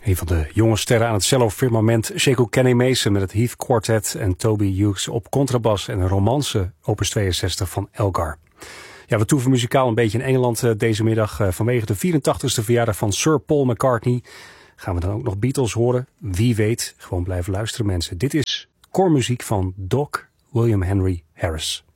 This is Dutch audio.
Een van de jonge sterren aan het cello-firmament, Sheku Kenny Mason met het Heath Quartet en Toby Hughes op contrabas en een romance opus 62 van Elgar. Ja, we toeven muzikaal een beetje in Engeland deze middag. Vanwege de 84ste verjaardag van Sir Paul McCartney gaan we dan ook nog Beatles horen. Wie weet, gewoon blijven luisteren mensen. Dit is koormuziek van Doc William Henry Harris.